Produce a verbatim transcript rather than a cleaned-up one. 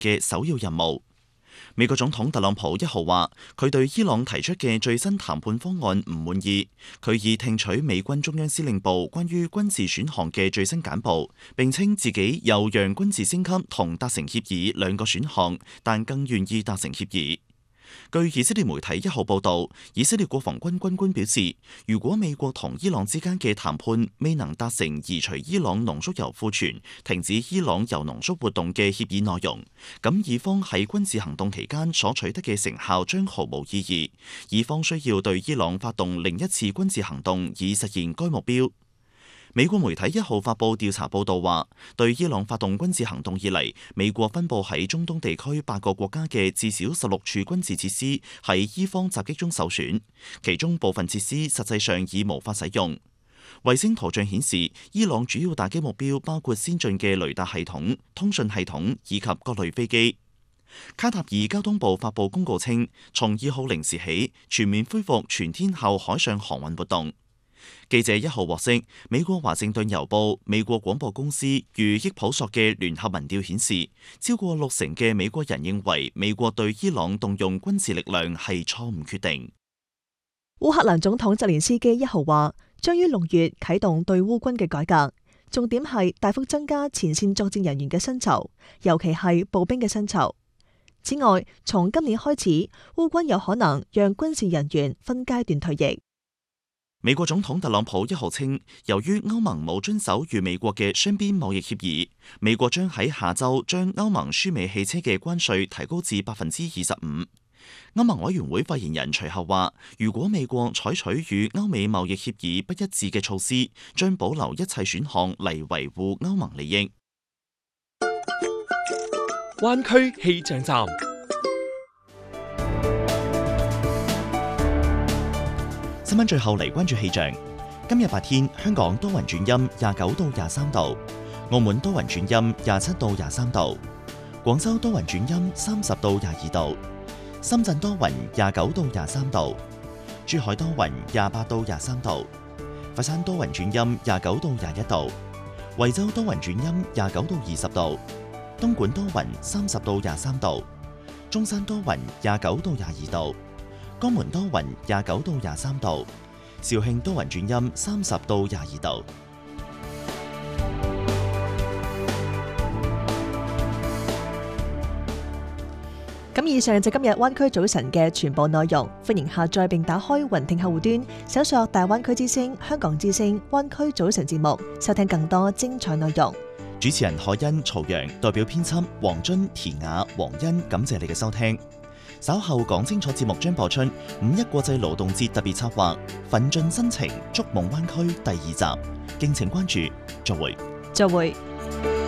嘅首要任務。美國總統特朗普一號話，佢對伊朗提出嘅最新談判方案唔滿意，佢已聽取美軍中央司令部關於軍事選項嘅最新簡報，並稱自己有讓軍事升級同達成協議兩個選項，但更願意達成協議。據以色列媒體一號報道，以色列國防軍軍官表示，如果美國同伊朗之間嘅談判未能達成移除伊朗濃縮鈾庫存、停止伊朗鈾濃縮活動嘅協議內容，咁以方喺軍事行動期間所取得嘅成效將毫無意義，以方需要對伊朗發動另一次軍事行動以實現該目標。美國媒體一號發佈調查報道話，對伊朗發動軍事行動以嚟，美國分佈喺中東地區八個國家嘅至少十六處軍事設施喺伊方襲擊中受損，其中部分設施實際上已無法使用。衛星圖像顯示，伊朗主要打擊目標包括先進嘅雷達系統、通訊系統以及各類飛機。卡塔爾交通部發佈公告稱，從二號零時起全面恢復全天候海上航運活動。記者一號獲悉，美國華盛頓郵報、美國廣播公司與益普索嘅聯合民調顯示，超過六成嘅美國人認為美國對伊朗動用軍事力量係錯誤決定。 烏克蘭總統澤連斯基一號話，將於六月啟動對烏軍嘅改革，重點係大幅增加前線作戰人員嘅薪酬，尤其係步兵嘅薪酬。此外，從今年開始，烏軍有可能讓軍事人員分階段退役。 美國總統特朗普一號稱，由於歐盟冇遵守與美國嘅雙邊貿易協議，美國將喺下週將歐盟輸美汽車嘅關稅提高至百分之二十五。歐盟委員會發言人隨後話，如果美國採取與歐美貿易協議不一致嘅措施，將保留一切選項嚟維護歐盟利益。 灣區氣象站。 新聞最後嚟關注氣象。今日白天，香港多雲轉陰，廿九到廿三度；澳門多雲轉陰，廿七到廿三度；廣州多雲轉陰，三十到廿二度；深圳多雲，廿九到廿三度；珠海多雲，廿八到廿三度；佛山多雲轉陰，廿九到廿一度；惠州多雲轉陰，廿九到二十度；東莞多雲，三十到廿三度；中山多雲，廿九到廿二度。江門多雲，廿九到廿三度；肇慶多雲轉陰，三十到廿二度。 咁以上就今日灣區早晨嘅全部內容，歡迎下載並打開雲聽客戶端，搜索大灣區之聲、香港之聲、灣區早晨節目，收聽更多精彩內容。 主持人海欣、曹陽，代表編輯黃津、田雅、黃欣，感謝你嘅收聽。稍後講清楚節目將播出五一國際勞動節特別策劃《奮進新程築夢灣區》第二集，敬請關注。再會。 再會。